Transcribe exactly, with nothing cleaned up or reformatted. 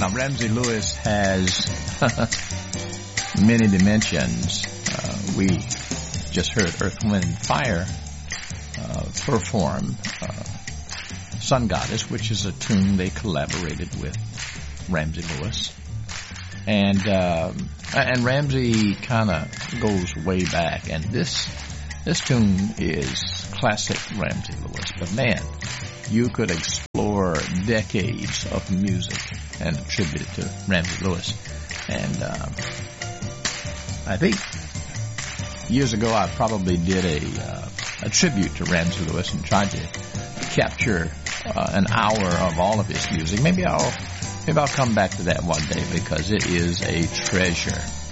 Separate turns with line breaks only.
Now, Ramsey Lewis has many dimensions. Uh, we just heard Earth, Wind, and Fire uh, perform uh, Sun Goddess, which is a tune they collaborated with Ramsey Lewis. And uh, and Ramsey kind of goes way back, and this this tune is classic Ramsey Lewis. But man, you could explore decades of music and attribute it to Ramsey Lewis. And um, I think years ago I probably did a uh, a tribute to Ramsey Lewis and tried to capture uh, an hour of all of his music. Maybe I'll maybe I'll come back to that one day because it is a treasure.